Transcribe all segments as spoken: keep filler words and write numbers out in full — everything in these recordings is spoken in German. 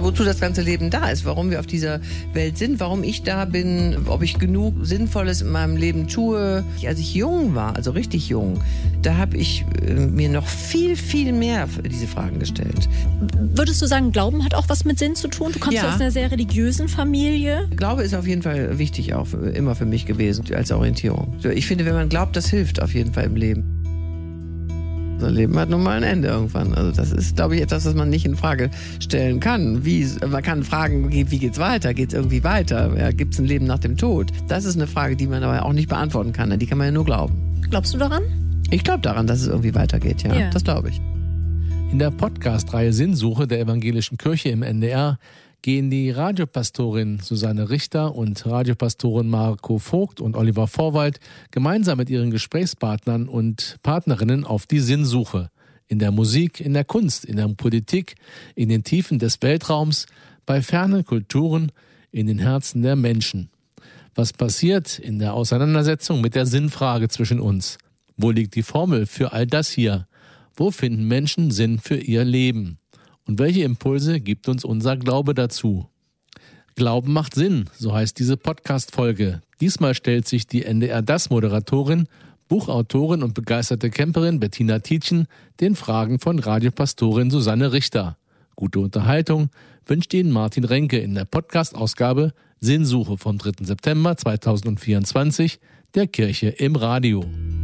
wozu das ganze Leben da ist, warum wir auf dieser Welt sind, warum ich da bin, ob ich genug Sinnvolles in meinem Leben tue. Als ich jung war, also richtig jung, da habe ich äh, mir noch viel, viel mehr diese Fragen gestellt. Würdest du sagen, Glauben hat auch was mit Sinn zu tun? Du kommst ja aus einer sehr religiösen Familie. Glaube ist auf jeden Fall wichtig, auch immer für mich gewesen, als Orientierung. Ich finde, wenn man glaubt, das hilft auf jeden Fall im Leben. Unser Leben hat nun mal ein Ende irgendwann. Also das ist, glaube ich, etwas, was man nicht in Frage stellen kann. Wie, man kann fragen, wie geht's weiter? Geht's irgendwie weiter? Ja, gibt's ein Leben nach dem Tod? Das ist eine Frage, die man aber auch nicht beantworten kann. Die kann man ja nur glauben. Glaubst du daran? Ich glaube daran, dass es irgendwie weitergeht, ja. ja. Das glaube ich. In der Podcast-Reihe Sinnsuche der Evangelischen Kirche im N D R gehen die Radiopastorin Susanne Richter und Radiopastorin Marco Vogt und Oliver Vorwald gemeinsam mit ihren Gesprächspartnern und Partnerinnen auf die Sinnsuche. In der Musik, in der Kunst, in der Politik, in den Tiefen des Weltraums, bei fernen Kulturen, in den Herzen der Menschen. Was passiert in der Auseinandersetzung mit der Sinnfrage zwischen uns? Wo liegt die Formel für all das hier? Wo finden Menschen Sinn für ihr Leben? Und welche Impulse gibt uns unser Glaube dazu? Glauben macht Sinn, so heißt diese Podcast-Folge. Diesmal stellt sich die N D R-Das-Moderatorin, Buchautorin und begeisterte Camperin Bettina Tietjen den Fragen von Radiopastorin Susanne Richter. Gute Unterhaltung wünscht Ihnen Martin Renke in der Podcast-Ausgabe Sinnsuche vom dritten September zweitausendvierundzwanzig der Kirche im Radio.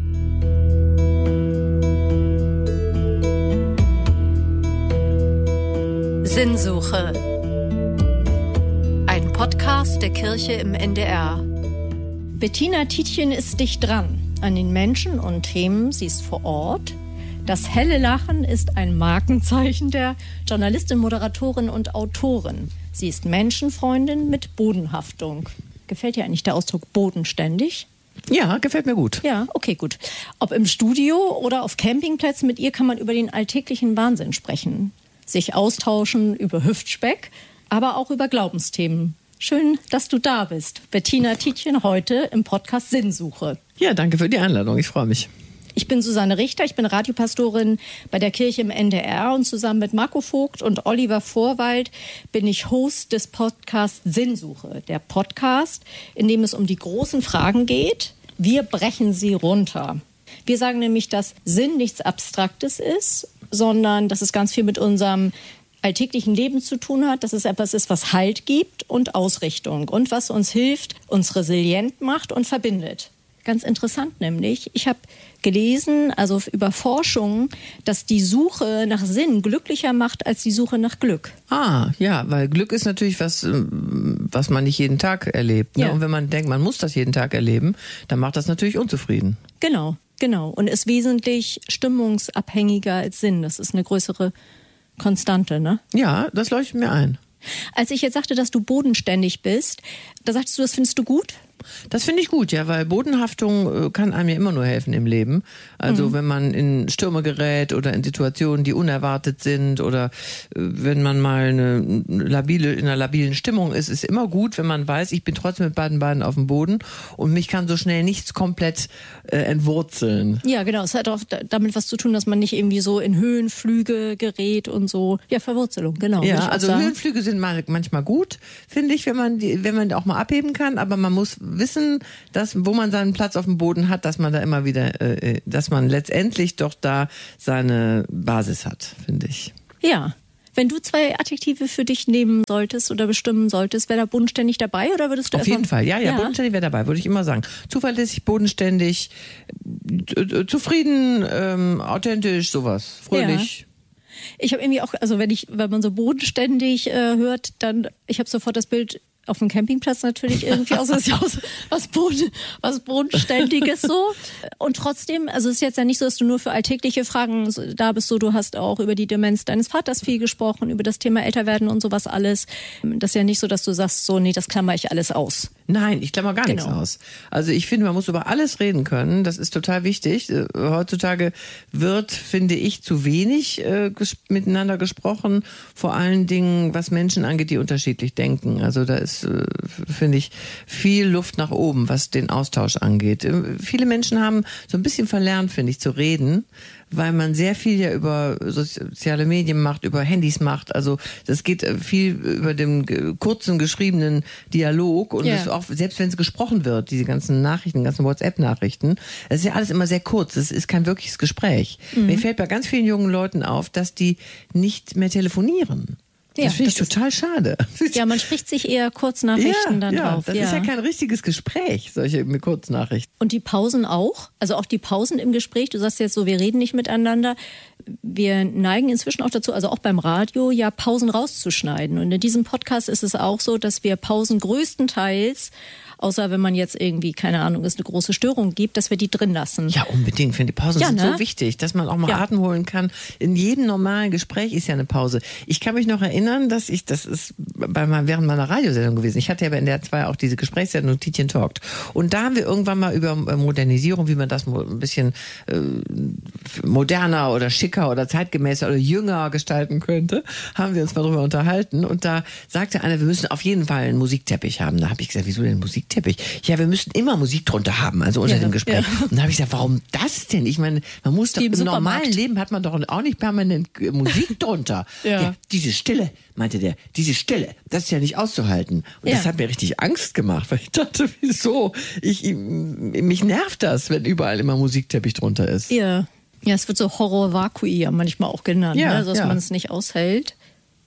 Sinnsuche. Ein Podcast der Kirche im N D R. Bettina Tietjen ist dicht dran an den Menschen und Themen. Sie ist vor Ort. Das helle Lachen ist ein Markenzeichen der Journalistin, Moderatorin und Autorin. Sie ist Menschenfreundin mit Bodenhaftung. Gefällt dir eigentlich der Ausdruck bodenständig? Ja, gefällt mir gut. Ja, okay, gut. Ob im Studio oder auf Campingplätzen, mit ihr kann man über den alltäglichen Wahnsinn sprechen. Sich austauschen über Hüftspeck, aber auch über Glaubensthemen. Schön, dass du da bist. Bettina Tietjen heute im Podcast Sinnsuche. Ja, danke für die Einladung. Ich freue mich. Ich bin Susanne Richter, ich bin Radiopastorin bei der Kirche im N D R und zusammen mit Marco Vogt und Oliver Vorwald bin ich Host des Podcasts Sinnsuche. Der Podcast, in dem es um die großen Fragen geht. Wir brechen sie runter. Wir sagen nämlich, dass Sinn nichts Abstraktes ist, sondern dass es ganz viel mit unserem alltäglichen Leben zu tun hat, dass es etwas ist, was Halt gibt und Ausrichtung und was uns hilft, uns resilient macht und verbindet. Ganz interessant nämlich, ich habe gelesen, also über Forschung, dass die Suche nach Sinn glücklicher macht als die Suche nach Glück. Ah, ja, weil Glück ist natürlich was, was man nicht jeden Tag erlebt. Ne? Ja. Und wenn man denkt, man muss das jeden Tag erleben, dann macht das natürlich unzufrieden. Genau. Genau, und ist wesentlich stimmungsabhängiger als Sinn. Das ist eine größere Konstante, ne? Ja, das leuchtet mir ein. Als ich jetzt sagte, dass du bodenständig bist, da sagtest du, das findest du gut? Das finde ich gut, ja, weil Bodenhaftung kann einem ja immer nur helfen im Leben. Also mhm. wenn man in Stürme gerät oder in Situationen, die unerwartet sind oder wenn man mal eine labile, in einer labilen Stimmung ist, ist immer gut, wenn man weiß, ich bin trotzdem mit beiden Beinen auf dem Boden und mich kann so schnell nichts komplett äh, entwurzeln. Ja, genau. Es hat auch damit was zu tun, dass man nicht irgendwie so in Höhenflüge gerät und so. Ja, Verwurzelung, genau. Ja, also Höhenflüge sind manchmal gut, finde ich, wenn man die, wenn man auch mal abheben kann, aber man muss wissen, dass, wo man seinen Platz auf dem Boden hat, dass man da immer wieder, äh, dass man letztendlich doch da seine Basis hat, finde ich. Ja. Wenn du zwei Adjektive für dich nehmen solltest oder bestimmen solltest, wäre da bodenständig dabei oder würdest du Auf jeden Fall, ja, ja, ja. Bodenständig wäre dabei, würde ich immer sagen. Zuverlässig, bodenständig, zufrieden, ähm, authentisch, sowas, fröhlich. Ja. Ich habe irgendwie auch, also wenn ich, wenn man so bodenständig äh, hört, dann, ich habe sofort das Bild auf dem Campingplatz natürlich irgendwie aus, was, was, Boden, was Bodenständiges so. Und trotzdem, also es ist jetzt ja nicht so, dass du nur für alltägliche Fragen da bist, so du hast auch über die Demenz deines Vaters viel gesprochen, über das Thema Älterwerden und sowas alles. Das ist ja nicht so, dass du sagst, so nee, das klammer ich alles aus. Nein, ich klammer gar genau. nichts aus. Also ich finde, man muss über alles reden können, das ist total wichtig. Heutzutage wird, finde ich, zu wenig äh, ges- miteinander gesprochen, vor allen Dingen, was Menschen angeht, die unterschiedlich denken. Also da ist finde ich, viel Luft nach oben, was den Austausch angeht. Viele Menschen haben so ein bisschen verlernt, finde ich, zu reden, weil man sehr viel ja über soziale Medien macht, über Handys macht. Also das geht viel über den kurzen geschriebenen Dialog und Ja. das auch, selbst wenn es gesprochen wird, diese ganzen Nachrichten, ganzen WhatsApp-Nachrichten, das ist ja alles immer sehr kurz. Das ist kein wirkliches Gespräch. Mhm. Mir fällt bei ganz vielen jungen Leuten auf, dass die nicht mehr telefonieren. Ja, das finde ich das ist- total schade. Ja, man spricht sich eher Kurznachrichten ja, dann ja, drauf. das ist ja kein richtiges Gespräch, solche mit Kurznachrichten. Und die Pausen auch? Also auch die Pausen im Gespräch? Du sagst jetzt so, wir reden nicht miteinander. Wir neigen inzwischen auch dazu, also auch beim Radio, ja Pausen rauszuschneiden. Und in diesem Podcast ist es auch so, dass wir Pausen größtenteils, außer wenn man jetzt irgendwie, keine Ahnung, es eine große Störung gibt, dass wir die drin lassen. Ja, unbedingt. Ich finde, die Pausen Ja, sind ne? so wichtig, dass man auch mal Ja. Atem holen kann. In jedem normalen Gespräch ist ja eine Pause. Ich kann mich noch erinnern, dass ich, das ist bei meiner, während meiner Radiosendung gewesen. Ich hatte ja bei N D R zwei auch diese Gesprächssendung Tietjen Talkt. Und da haben wir irgendwann mal über Modernisierung, wie man das mo- ein bisschen äh, moderner oder schicker oder zeitgemäßer oder jünger gestalten könnte, haben wir uns mal drüber unterhalten. Und da sagte einer, wir müssen auf jeden Fall einen Musikteppich haben. Da habe ich gesagt, wieso denn einen Musikteppich? Ja, wir müssen immer Musik drunter haben, also unter Ja, dem Gespräch. ja. Und da habe ich gesagt, warum das denn? Ich meine, man muss doch Wie im, im normalen Supermarkt. Leben hat man doch auch nicht permanent äh, Musik drunter. Ja. Diese Stille, meinte der, diese Stille, das ist ja nicht auszuhalten. Und Ja. das hat mir richtig Angst gemacht, weil ich dachte, wieso? Ich, mich nervt das, wenn überall immer Musikteppich drunter ist. Ja. Ja, es wird so Horror-Vakui ja manchmal auch genannt, Ja, ne? Dass ja. man es nicht aushält.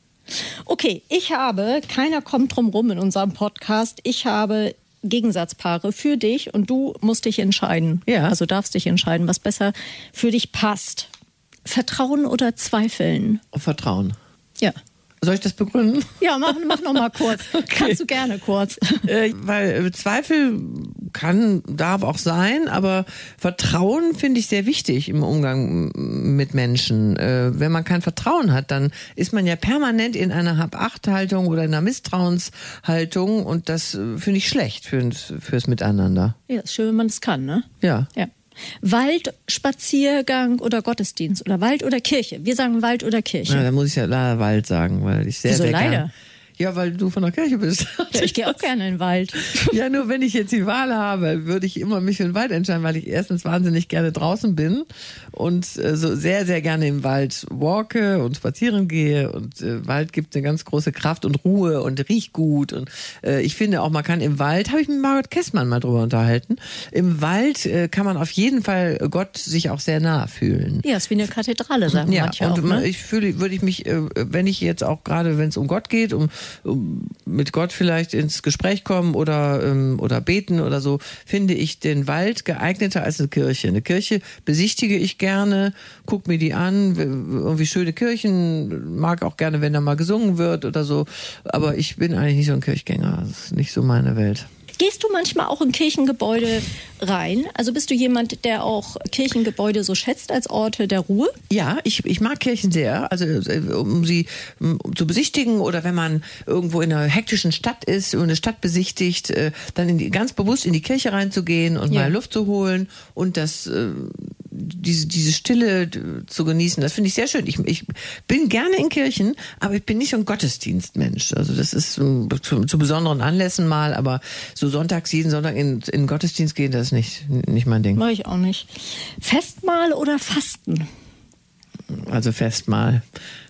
Okay, ich habe, keiner kommt drum rum in unserem Podcast, ich habe Gegensatzpaare für dich und du musst dich entscheiden. Ja. Also darfst dich entscheiden, was besser für dich passt. Vertrauen oder Zweifeln? Und Vertrauen. Ja. Soll ich das begründen? Ja, mach, mach noch mal kurz. Kannst du gerne kurz. Äh, weil äh, Zweifel kann, darf auch sein, aber Vertrauen finde ich sehr wichtig im Umgang m- mit Menschen. Äh, wenn man kein Vertrauen hat, dann ist man ja permanent in einer Hab-Acht-Haltung oder in einer Misstrauenshaltung und das äh, finde ich schlecht fürs, fürs Miteinander. Ja, ist schön, wenn man es kann, ne? Ja. Ja. Wald, Spaziergang oder Gottesdienst oder Wald oder Kirche. Wir sagen Wald oder Kirche. Ja, da muss ich ja leider Wald sagen, weil ich sehr, Wieso sehr leider? gern... Ja, weil du von der Kirche bist. Ja, ich gehe auch gerne in den Wald. Ja, nur wenn ich jetzt die Wahl habe, würde ich immer mich für den Wald entscheiden, weil ich erstens wahnsinnig gerne draußen bin und äh, so sehr, sehr gerne im Wald walke und spazieren gehe und äh, Wald gibt eine ganz große Kraft und Ruhe und riecht gut und äh, ich finde auch, man kann im Wald, habe ich mit Margot Kessmann mal drüber unterhalten, im Wald äh, kann man auf jeden Fall Gott sich auch sehr nah fühlen. Ja, ist wie eine Kathedrale, sagen Ja, manche und auch. Ne? ich fühle, würde ich mich, äh, wenn ich jetzt auch gerade, wenn es um Gott geht, um, um mit Gott vielleicht ins Gespräch kommen oder ähm, oder beten oder so, finde ich den Wald geeigneter als eine Kirche. Eine Kirche besichtige ich gerne, guck mir die an, irgendwie schöne Kirchen, mag auch gerne, wenn da mal gesungen wird oder so, aber ich bin eigentlich nicht so ein Kirchgänger, das ist nicht so meine Welt. Gehst du manchmal auch in Kirchengebäude rein? Also bist du jemand, der auch Kirchengebäude so schätzt als Orte der Ruhe? Ja, ich, ich mag Kirchen sehr, also äh, um sie um, zu besichtigen oder wenn man irgendwo in einer hektischen Stadt ist und eine Stadt besichtigt, äh, dann in die, ganz bewusst in die Kirche reinzugehen und Ja. mal Luft zu holen und das äh, diese, diese Stille d- zu genießen, das finde ich sehr schön. Ich, ich bin gerne in Kirchen, aber ich bin nicht so ein Gottesdienstmensch. Also das ist ähm, zu, zu besonderen Anlässen mal, aber so sonntags, jeden Sonntag in, in den Gottesdienst gehen, das ist nicht, nicht mein Ding. Mache ich auch nicht. Festmahl oder Fasten? Also Festmahl.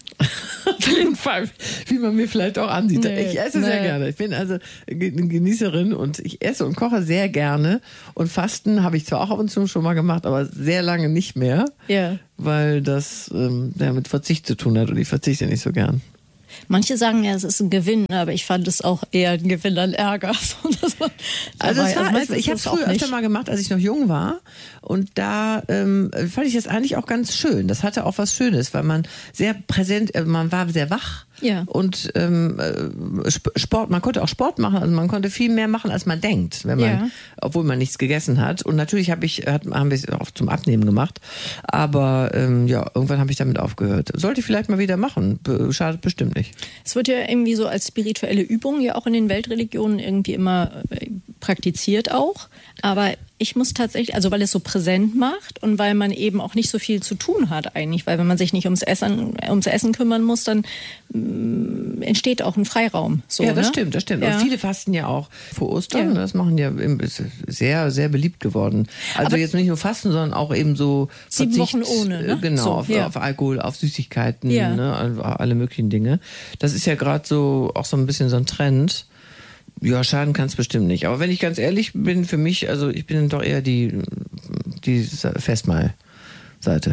Auf jeden Fall, wie man mir vielleicht auch ansieht. Nee, ich esse sehr nee. gerne. Ich bin also eine Genießerin und ich esse und koche sehr gerne. Und Fasten habe ich zwar auch ab und zu schon mal gemacht, aber sehr lange nicht mehr, Ja. weil das ähm, ja, mit Verzicht zu tun hat und ich verzichte nicht so gern. Manche sagen ja, es ist ein Gewinn, aber ich fand es auch eher ein Gewinn an Ärger. So, dass man Also, dabei- es war, meistens ich habe ist es es auch früher nicht. öfter mal gemacht, als ich noch jung war. Und da ähm, fand ich das eigentlich auch ganz schön. Das hatte auch was Schönes, weil man sehr präsent, äh, man war sehr wach. Ja. Und ähm, äh, Sp- Sport, man konnte auch Sport machen, also man konnte viel mehr machen, als man denkt, wenn man, Ja. obwohl man nichts gegessen hat. Und natürlich habe ich, hat, haben wir es auch zum Abnehmen gemacht. Aber ähm, ja, irgendwann habe ich damit aufgehört. Sollte ich vielleicht mal wieder machen. Be- Schadet bestimmt nicht. Es wird ja irgendwie so als spirituelle Übung ja auch in den Weltreligionen irgendwie immer äh, praktiziert auch. Aber Ich muss tatsächlich, also weil es so präsent macht und weil man eben auch nicht so viel zu tun hat eigentlich, weil wenn man sich nicht ums Essen, ums Essen kümmern muss, dann mh, entsteht auch ein Freiraum. So, ja, das ne? stimmt, das stimmt. Ja. Und viele fasten ja auch vor Ostern. Ja. Das machen ja ist sehr, sehr beliebt geworden. Also Aber jetzt nicht nur Fasten, sondern auch eben so sieben Verzicht, Wochen ohne, ne? Genau, So, auf, ja. auf Alkohol, auf Süßigkeiten, Ja. ne, alle möglichen Dinge. Das ist ja gerade so auch so ein bisschen so ein Trend. Ja, schaden kann es bestimmt nicht. Aber wenn ich ganz ehrlich bin, für mich, also ich bin doch eher die, die Festmahl-Seite.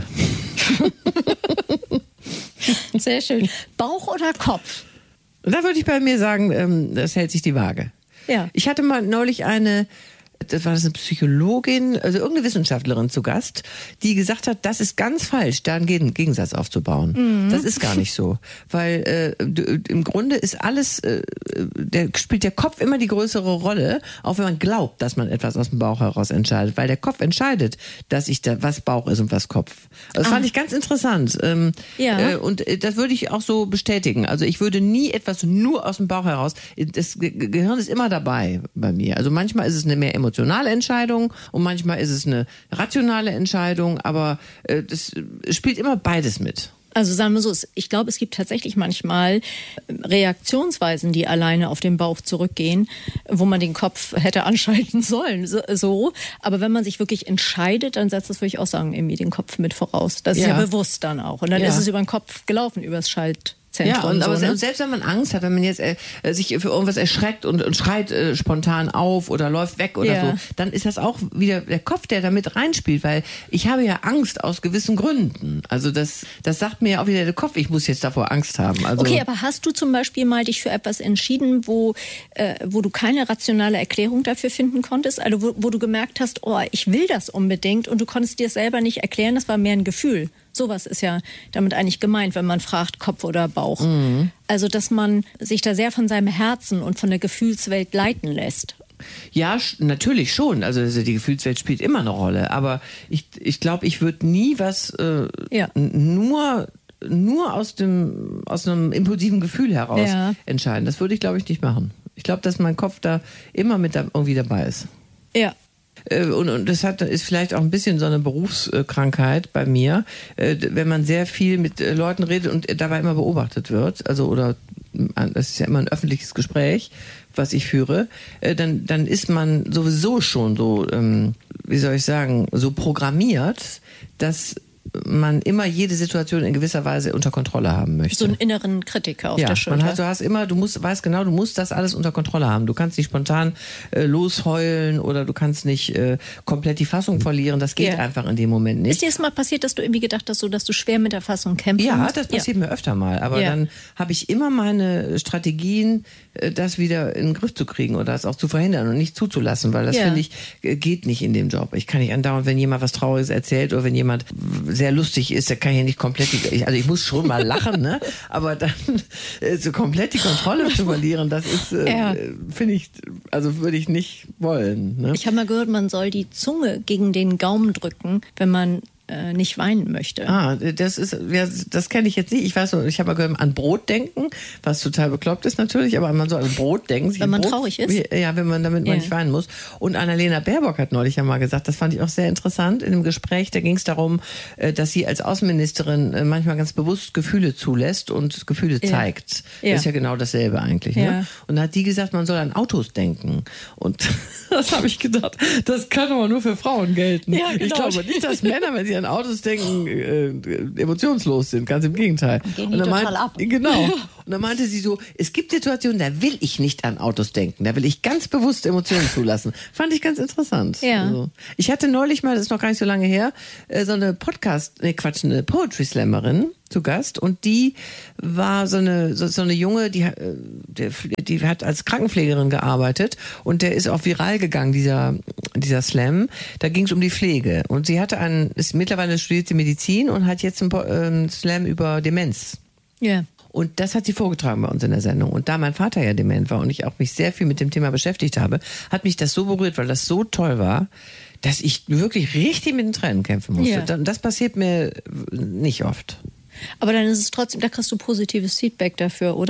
Sehr schön. Bauch oder Kopf? Und da würde ich bei mir sagen, ähm, das hält sich die Waage. Ja. Ich hatte mal neulich eine, das war das eine Psychologin, also irgendeine Wissenschaftlerin zu Gast, die gesagt hat, das ist ganz falsch, da einen Gegen- Gegensatz aufzubauen. Mhm. Das ist gar nicht so. Weil äh, du, im Grunde ist alles, äh, der spielt der Kopf immer die größere Rolle, auch wenn man glaubt, dass man etwas aus dem Bauch heraus entscheidet. Weil der Kopf entscheidet, dass ich da, was Bauch ist und was Kopf. Das ah. fand ich ganz interessant. Ähm, ja. äh, und äh, das würde ich auch so bestätigen. Also ich würde nie etwas nur aus dem Bauch heraus, das Ge- Gehirn ist immer dabei bei mir. Also manchmal ist es eine mehr emotionale Entscheidung und manchmal ist es eine rationale Entscheidung, aber äh, das spielt immer beides mit. Also sagen wir so, ich glaube, es gibt tatsächlich manchmal Reaktionsweisen, die alleine auf den Bauch zurückgehen, wo man den Kopf hätte anschalten sollen. So, aber wenn man sich wirklich entscheidet, dann setzt das, würde ich auch sagen, irgendwie den Kopf mit voraus. Das ist ja, ja bewusst dann auch. Und dann ja. ist es über den Kopf gelaufen, über das Schalt. Ja, und, aber so, ne? selbst wenn man Angst hat, wenn man jetzt äh, sich für irgendwas erschreckt und, und schreit äh, spontan auf oder läuft weg oder ja. so, dann ist das auch wieder der Kopf, der da mit reinspielt, weil ich habe ja Angst aus gewissen Gründen. Also das, das sagt mir ja auch wieder der Kopf, ich muss jetzt davor Angst haben. Also okay, aber hast du zum Beispiel mal dich für etwas entschieden, wo, äh, wo du keine rationale Erklärung dafür finden konntest? Also wo, wo du gemerkt hast, oh, ich will das unbedingt und du konntest dir das selber nicht erklären, das war mehr ein Gefühl. Sowas ist ja damit eigentlich gemeint, wenn man fragt, Kopf oder Bauch. Mhm. Also, dass man sich da sehr von seinem Herzen und von der Gefühlswelt leiten lässt. Ja, natürlich schon. Also die Gefühlswelt spielt immer eine Rolle. Aber ich, ich glaube, ich würde nie was äh, ja. nur, nur aus, dem, aus einem impulsiven Gefühl heraus ja. entscheiden. Das würde ich, glaube ich, nicht machen. Ich glaube, dass mein Kopf da immer mit da, irgendwie dabei ist. Ja. Und, und das hat, ist vielleicht auch ein bisschen so eine Berufskrankheit bei mir, wenn man sehr viel mit Leuten redet und dabei immer beobachtet wird, also oder das ist ja immer ein öffentliches Gespräch, was ich führe, dann, dann ist man sowieso schon so, wie soll ich sagen, so programmiert, dass man immer jede Situation in gewisser Weise unter Kontrolle haben möchte. So einen inneren Kritiker auf ja, der Schulter. Man hat, du hast immer, du musst, weißt genau, du musst das alles unter Kontrolle haben. Du kannst nicht spontan äh, losheulen oder du kannst nicht äh, komplett die Fassung verlieren. Das geht ja. einfach in dem Moment nicht. Ist dir das mal passiert, dass du irgendwie gedacht hast, so, dass du schwer mit der Fassung kämpfst? Ja, das passiert ja. mir öfter mal. Aber ja. dann habe ich immer meine Strategien, äh, das wieder in den Griff zu kriegen oder das auch zu verhindern und nicht zuzulassen, weil das, ja. finde ich, äh, geht nicht in dem Job. Ich kann nicht andauernd, wenn jemand was Trauriges erzählt oder wenn jemand sehr lustig ist, da kann ich ja nicht komplett, die, also ich muss schon mal lachen, ne? Aber dann äh, so komplett die Kontrolle zu verlieren, das ist, äh, ja. finde ich, also würde ich nicht wollen. Ne? Ich habe mal gehört, man soll die Zunge gegen den Gaumen drücken, wenn man äh, nicht weinen möchte. Ah, das ist, ja, das kenne ich jetzt nicht. Ich weiß so, ich habe mal gehört, an Brot denken, was total bekloppt ist natürlich, aber man soll an Brot denken. Wenn man Brot, traurig ist? Wie, ja, wenn man, damit man ja. nicht weinen muss. Und Annalena Baerbock hat neulich ja mal gesagt, das fand ich auch sehr interessant in einem Gespräch, da ging es darum, dass sie als Außenministerin manchmal ganz bewusst Gefühle zulässt und Gefühle ja. zeigt. Ja. Das ist ja genau dasselbe eigentlich. Ne? Ja. Und da hat die gesagt, man soll an Autos denken. Und das habe ich gedacht, das kann aber nur für Frauen gelten. Ja, genau. Ich glaube nicht, dass Männer, wenn sie an Autos denken, äh, emotionslos sind. Ganz im Gegenteil. Gehen die total meint, ab. Genau. Und dann meinte sie so, es gibt Situationen, da will ich nicht an Autos denken. Da will ich ganz bewusst Emotionen zulassen. Fand ich ganz interessant. Ja. Also, ich hatte neulich mal, das ist noch gar nicht so lange her, so eine Podcast, ne Quatsch, eine Poetry Slammerin zu Gast und die war so eine so, so eine Junge, die, die die hat als Krankenpflegerin gearbeitet und der ist auch viral gegangen, dieser dieser Slam. Da ging es um die Pflege und sie hatte einen, ist mittlerweile studiert sie Medizin und hat jetzt einen ähm, Slam über Demenz. Ja. Yeah. Und das hat sie vorgetragen bei uns in der Sendung. Und da mein Vater ja dement war und ich auch mich sehr viel mit dem Thema beschäftigt habe, hat mich das so berührt, weil das so toll war, dass ich wirklich richtig mit den Tränen kämpfen musste. Ja. Das passiert mir nicht oft. Aber dann ist es trotzdem, da kriegst du positives Feedback dafür, oder?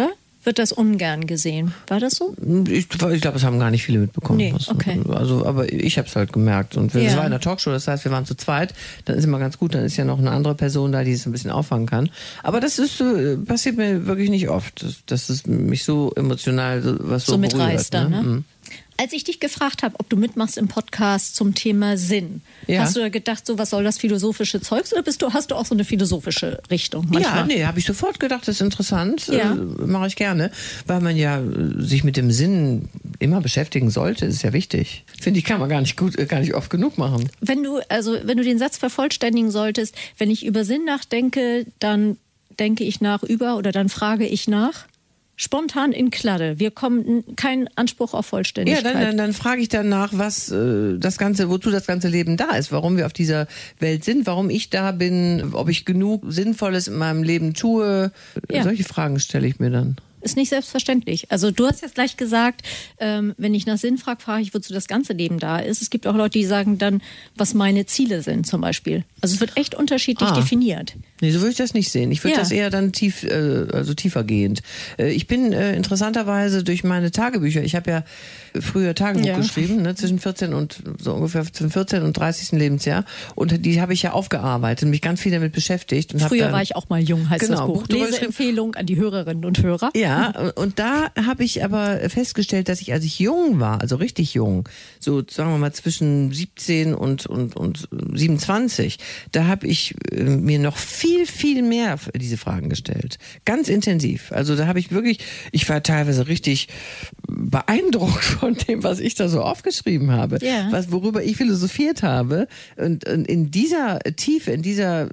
wird das ungern gesehen. War das so? Ich, ich glaube, das haben gar nicht viele mitbekommen. Nee, okay. Also, aber ich habe es halt gemerkt. Und wir, Ja. das war in der Talkshow, das heißt, wir waren zu zweit. Dann ist immer ganz gut, dann ist ja noch eine andere Person da, die es ein bisschen auffangen kann. Aber das ist äh, passiert mir wirklich nicht oft, dass, dass es mich so emotional so, was so, So berührt. mitreißt dann, ne? Mhm. Als ich dich gefragt habe, ob du mitmachst im Podcast zum Thema Sinn, Ja. hast du da gedacht, so was soll das philosophische Zeugs, oder bist du, hast du auch so eine philosophische Richtung manchmal? Ja, nee, habe ich sofort gedacht, das ist interessant, Ja. äh, mache ich gerne, weil man ja äh, sich mit dem Sinn immer beschäftigen sollte, ist ja wichtig. Finde ich, kann man gar nicht gut, äh, gar nicht oft genug machen. Wenn du, also wenn du den Satz vervollständigen solltest, wenn ich über Sinn nachdenke, dann denke ich nach über oder dann frage ich nach. Spontan in Kladde. Wir kommen kein Anspruch auf Ja, Vollständigkeit. dann, dann, dann frage ich danach, was äh, das ganze, wozu das ganze Leben da ist, warum wir auf dieser Welt sind, warum ich da bin, ob ich genug Sinnvolles in meinem Leben tue. Ja. Solche Fragen stelle ich mir dann. Ist nicht selbstverständlich. Also du hast jetzt gleich gesagt, ähm, wenn ich nach Sinn frage, frage ich, wozu das ganze Leben da ist. Es gibt auch Leute, die sagen dann, was meine Ziele sind zum Beispiel. Also es wird echt unterschiedlich Ah. definiert. Nee, so würde ich das nicht sehen. Ich würde Ja. das eher dann tief, äh, also tiefergehend. Äh, ich bin äh, interessanterweise durch meine Tagebücher, ich habe ja früher Tagebuch Ja. geschrieben, ne, zwischen vierzehn und so ungefähr zwischen vierzehn und dreißigsten Lebensjahr, und die habe ich ja aufgearbeitet, mich ganz viel damit beschäftigt. Und hab Früher dann, war ich auch mal jung, heißt Genau, das Buch. Buch drüber Leseempfehlung an die Hörerinnen und Hörer. Ja, und da habe ich aber festgestellt, dass ich, als ich jung war, also richtig jung, so sagen wir mal zwischen siebzehn und, und, und siebenundzwanzig, da habe ich äh, mir noch viel, viel mehr diese Fragen gestellt. Ganz intensiv. Also da habe ich wirklich, ich war teilweise richtig beeindruckt von dem, was ich da so aufgeschrieben habe, Ja. was, worüber ich philosophiert habe. Und, und in dieser Tiefe, in dieser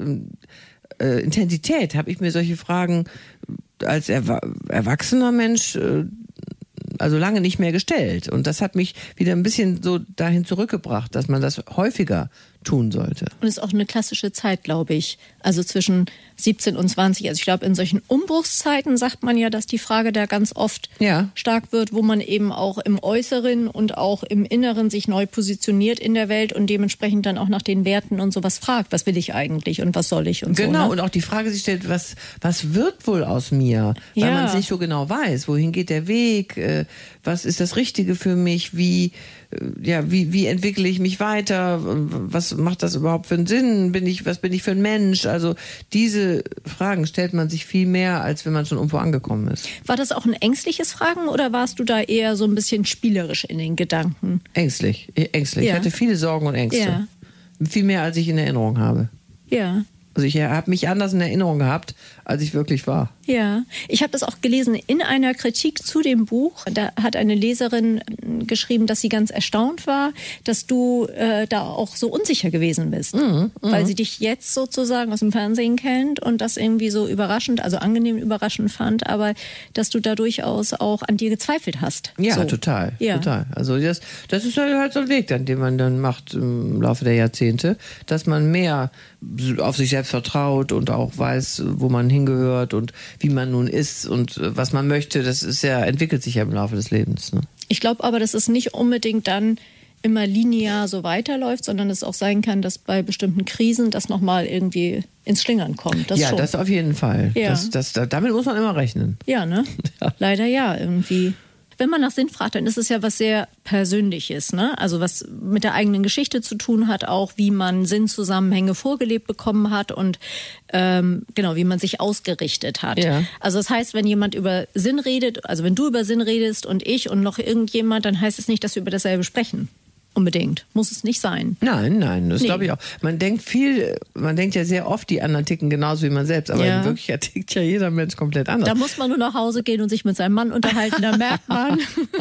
äh, Intensität habe ich mir solche Fragen als erwa- erwachsener Mensch äh, also lange nicht mehr gestellt. Und das hat mich wieder ein bisschen so dahin zurückgebracht, dass man das häufiger tun sollte. Und es ist auch eine klassische Zeit, glaube ich. Also zwischen siebzehn und zwanzig. Also ich glaube, in solchen Umbruchszeiten sagt man ja, dass die Frage da ganz oft Ja. stark wird, wo man eben auch im Äußeren und auch im Inneren sich neu positioniert in der Welt und dementsprechend dann auch nach den Werten und sowas fragt. Was will ich eigentlich und was soll ich und Genau, so. Ne? und auch die Frage sich stellt, was, was wird wohl aus mir? Weil Ja. man es nicht so genau weiß. Wohin geht der Weg? Äh, Was ist das Richtige für mich? Wie, äh, ja, wie, wie entwickle ich mich weiter? Was macht das überhaupt für einen Sinn? Bin ich, was bin ich für ein Mensch? Also diese Fragen stellt man sich viel mehr, als wenn man schon irgendwo angekommen ist. War das auch ein ängstliches Fragen oder warst du da eher so ein bisschen spielerisch in den Gedanken? Ängstlich, äh, ängstlich. Ja. Ich hatte viele Sorgen und Ängste. Ja. Viel mehr, als ich in Erinnerung habe. Ja. Also ich habe mich anders in Erinnerung gehabt, als ich wirklich war. Ja, ich habe das auch gelesen in einer Kritik zu dem Buch. Da hat eine Leserin äh, geschrieben, dass sie ganz erstaunt war, dass du äh, da auch so unsicher gewesen bist, Mhm, weil sie dich jetzt sozusagen aus dem Fernsehen kennt und das irgendwie so überraschend, also angenehm überraschend fand, aber dass du da durchaus auch an dir gezweifelt hast. Ja, so. total, Ja. total. Also das, das ist halt so ein Weg, dann, den man dann macht im Laufe der Jahrzehnte, dass man mehr auf sich selbst vertraut und auch weiß, wo man hingehört und wie man nun ist und was man möchte. Das ist ja, entwickelt sich ja im Laufe des Lebens. Ne? Ich glaube aber, dass es nicht unbedingt dann immer linear so weiterläuft, sondern es auch sein kann, dass bei bestimmten Krisen das nochmal irgendwie ins Schlingern kommt. Das ja, schon. das auf jeden Fall. Ja. Das, das, damit muss man immer rechnen. Ja, ne? Ja. Leider ja, irgendwie. Wenn man nach Sinn fragt, dann ist es ja was sehr Persönliches, ne? Also was mit der eigenen Geschichte zu tun hat, auch wie man Sinnzusammenhänge vorgelebt bekommen hat und ähm, genau, wie man sich ausgerichtet hat. Ja. Also das heißt, wenn jemand über Sinn redet, also wenn du über Sinn redest und ich und noch irgendjemand, dann heißt es nicht, dass wir über dasselbe sprechen. Unbedingt. Muss es nicht sein. Nein, nein, das Nee. glaube ich auch. Man denkt viel, man denkt ja sehr oft, die anderen ticken genauso wie man selbst, aber Ja. in Wirklichkeit tickt ja jeder Mensch komplett anders. Da muss man nur nach Hause gehen und sich mit seinem Mann unterhalten, da merkt man.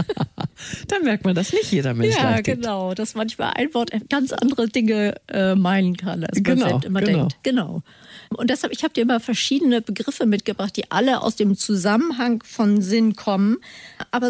Dann merkt man, dass nicht jeder Mensch Ja, gleich tickt. genau. Dass manchmal ein Wort ganz andere Dinge äh, meinen kann, als man Genau, selbst immer genau. denkt. Genau. Und deshalb, ich habe dir immer verschiedene Begriffe mitgebracht, die alle aus dem Zusammenhang von Sinn kommen. Aber